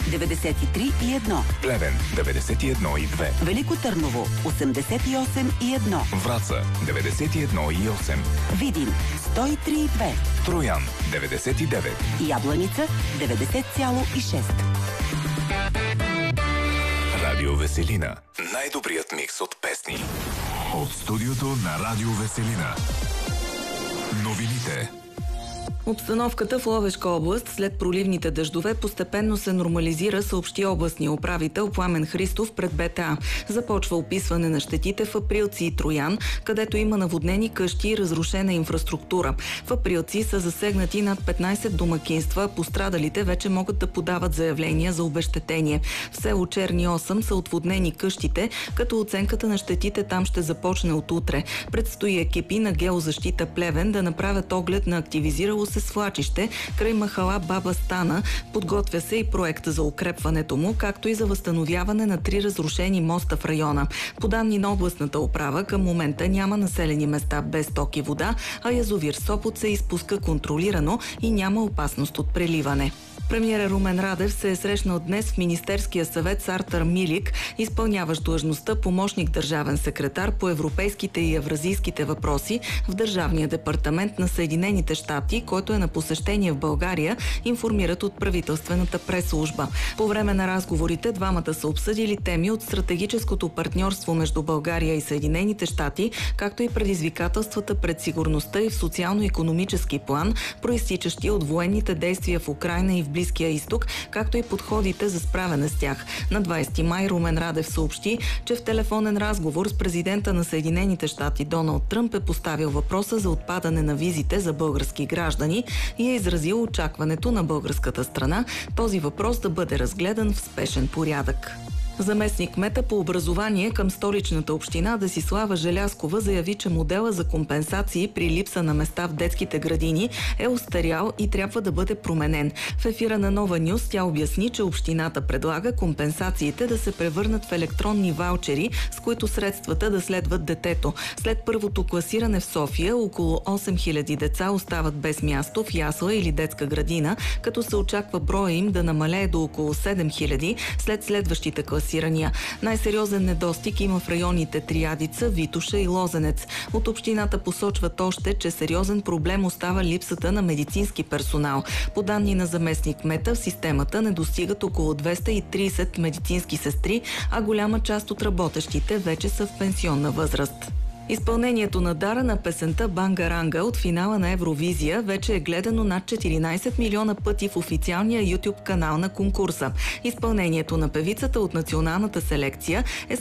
93,1. Плевен 91,2. Велико Търново 88,1. Враца 91,8. Видин 103,2. Троян 99. Ябланица 90,6. Радио Веселина. Най-добрият микс от песни. От студиото на Радио Веселина. Новините. Обстановката в Ловешка област след проливните дъждове постепенно се нормализира, съобщи областния управител Пламен Христов пред БТА. Започва описване на щетите в Априлци и Троян, където има наводнени къщи и разрушена инфраструктура. В Априлци са засегнати над 15 домакинства, пострадалите вече могат да подават заявления за обезщетение. В село Черни 8 са отводнени къщите, като оценката на щетите там ще започне от утре. Предстои екипи на Геозащита Плевен да направят оглед на активизирало се свлачище край махала Баба Стана. Подготвя се и проект за укрепването му, както и за възстановяване на 3 разрушени моста в района. По данни на областната управа, към момента няма населени места без ток и вода, а язовир Сопот се изпуска контролирано и няма опасност от преливане. Премиерът Румен Радев се е срещнал днес в Министерския съвет с Артър Милик, изпълняващ длъжността помощник държавен секретар по европейските и евразийските въпроси в Държавния департамент на Съединените щати, който е на посещение в България, информират от правителствената пресслужба. По време на разговорите двамата са обсъдили теми от стратегическото партньорство между България и Съединените щати, както и предизвикателствата пред сигурността и в социално-икономически план, проистичащи от военните действия в Украйна и в Близкия изток, както и подходите за справяне с тях. На 20 май Румен Радев съобщи, че в телефонен разговор с президента на Съединените щати Доналд Тръмп е поставил въпроса за отпадане на визите за български граждани и е изразил очакването на българската страна този въпрос да бъде разгледан в спешен порядък. Заместник кмета по образование към Столичната община Десислава Желязкова заяви, че модела за компенсации при липса на места в детските градини е остарял и трябва да бъде променен. В ефира на Нова Нюз тя обясни, че общината предлага компенсациите да се превърнат в електронни ваучери, с които средствата да следват детето. След първото класиране в София около 8000 деца остават без място в ясла или детска градина, като се очаква броя им да намалее до около 7000 след следващите класирания. Най-сериозен недостиг има в районите Триадица, Витоша и Лозенец. От общината посочват още, че сериозен проблем остава липсата на медицински персонал. По данни на заместник кмета, в системата не достигат около 230 медицински сестри, а голяма част от работещите вече са в пенсионна възраст. Изпълнението на дара на песента Бангаранга от финала на Евровизия вече е гледано над 14 милиона пъти в официалния YouTube канал на конкурса. Изпълнението на певицата от националната селекция е